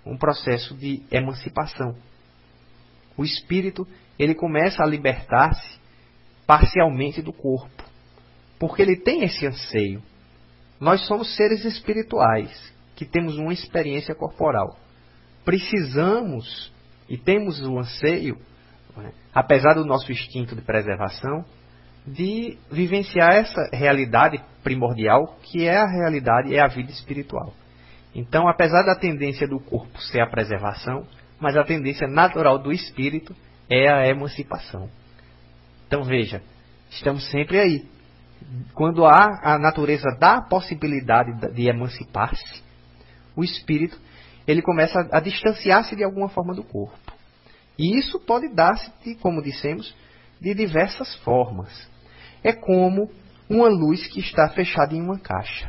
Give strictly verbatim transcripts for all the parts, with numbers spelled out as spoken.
um processo de emancipação. O espírito, ele começa a libertar-se parcialmente do corpo, porque ele tem esse anseio. Nós somos seres espirituais, que temos uma experiência corporal. Precisamos, e temos o anseio, né, apesar do nosso instinto de preservação, de vivenciar essa realidade primordial, que é a realidade, é a vida espiritual. Então, apesar da tendência do corpo ser a preservação, mas a tendência natural do espírito é a emancipação. Então, veja, estamos sempre aí. Quando há a natureza dá a possibilidade de emancipar-se, o espírito ele começa a distanciar-se de alguma forma do corpo. E isso pode dar-se, como dissemos, de diversas formas. É como uma luz que está fechada em uma caixa.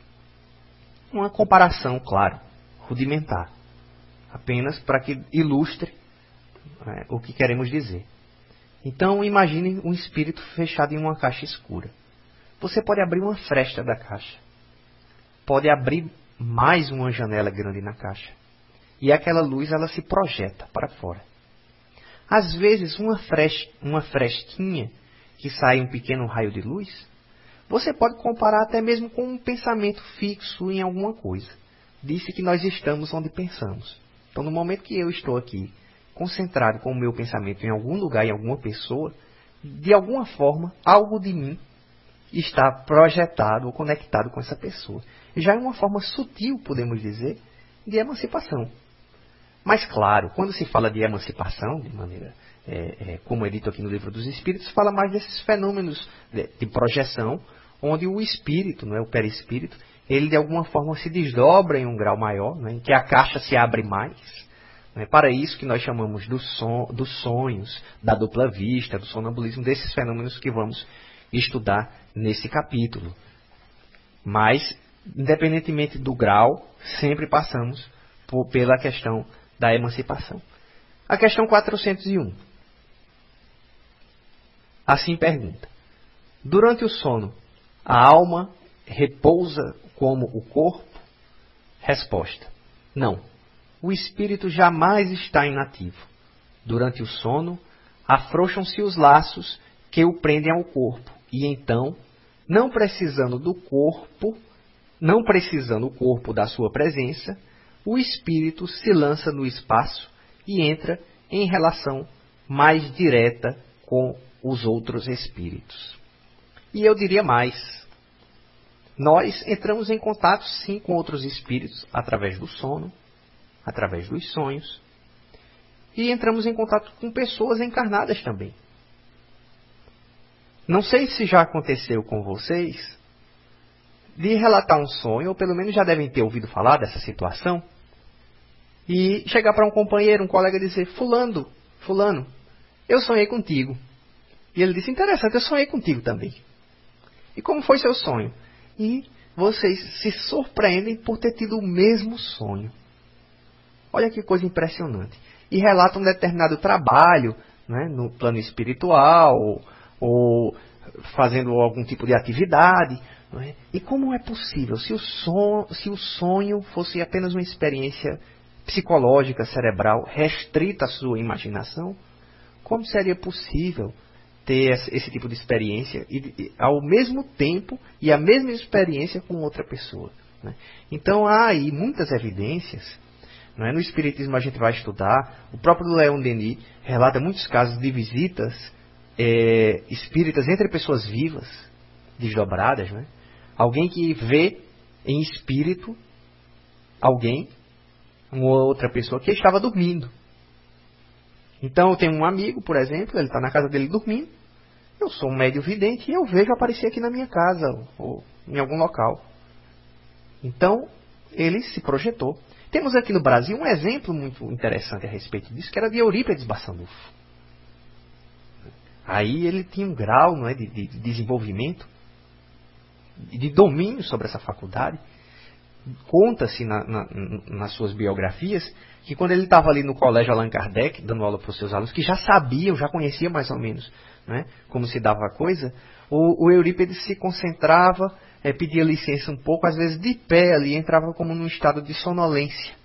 Uma comparação, claro, rudimentar. Apenas para que ilustre, né, o que queremos dizer. Então, imagine um espírito fechado em uma caixa escura. Você pode abrir uma fresta da caixa. Pode abrir mais uma janela grande na caixa. E aquela luz ela se projeta para fora. Às vezes, uma, frest, uma frestinha que sai um pequeno raio de luz, você pode comparar até mesmo com um pensamento fixo em alguma coisa. Disse que nós estamos onde pensamos. Então, no momento que eu estou aqui, concentrado com o meu pensamento em algum lugar, em alguma pessoa, de alguma forma, algo de mim está projetado ou conectado com essa pessoa. Já é uma forma sutil, podemos dizer, de emancipação. Mas, claro, quando se fala de emancipação, de maneira, é, é, como é dito aqui no Livro dos Espíritos, fala mais desses fenômenos de, de projeção, onde o espírito, não é, o perispírito, ele de alguma forma se desdobra em um grau maior, né, em que a caixa se abre mais. Né, para isso que nós chamamos do son, dos sonhos, da dupla vista, do sonambulismo, desses fenômenos que vamos estudar nesse capítulo. Mas, independentemente do grau, sempre passamos por, pela questão da emancipação. A questão quatrocentos e um. Assim pergunta: durante o sono, a alma repousa como o corpo? Resposta: não. O espírito jamais está inativo. Durante o sono, afrouxam-se os laços que o prendem ao corpo. E então, não precisando do corpo, não precisando o corpo da sua presença, o espírito se lança no espaço e entra em relação mais direta com os outros espíritos. E eu diria mais. Nós entramos em contato, sim, com outros espíritos através do sono, através dos sonhos. E entramos em contato com pessoas encarnadas também. Não sei se já aconteceu com vocês de relatar um sonho, ou pelo menos já devem ter ouvido falar dessa situação, e chegar para um companheiro, um colega, e dizer: fulano, fulano, eu sonhei contigo. E ele disse: interessante, eu sonhei contigo também. E como foi seu sonho? E vocês se surpreendem por ter tido o mesmo sonho. Olha que coisa impressionante. E relatam um determinado trabalho, né, no plano espiritual, ou, ou fazendo algum tipo de atividade. Não é? E como é possível? Se o, son, se o sonho fosse apenas uma experiência psicológica, cerebral, restrita à sua imaginação, como seria possível ter esse tipo de experiência e, e, ao mesmo tempo e a mesma experiência com outra pessoa? Né? Então há aí muitas evidências. Não é? No Espiritismo a gente vai estudar, o próprio Leon Denis relata muitos casos de visitas é, espíritas entre pessoas vivas, desdobradas. Né? Alguém que vê em espírito alguém, uma outra pessoa que estava dormindo. Então eu tenho um amigo, por exemplo, ele está na casa dele dormindo, eu sou um médio vidente e eu vejo aparecer aqui na minha casa ou em algum local. Então ele se projetou. Temos aqui no Brasil um exemplo muito interessante a respeito disso, que era de Eurípides Barçanufo. Aí ele tinha um grau, não é, de, de desenvolvimento, de domínio sobre essa faculdade. Conta-se na, na, nas suas biografias que quando ele estava ali no colégio Allan Kardec, dando aula para os seus alunos, que já sabiam, já conheciam mais ou menos, né, como se dava a coisa, o, o Eurípides se concentrava, é, pedia licença um pouco, às vezes de pé ali, entrava como num estado de sonolência.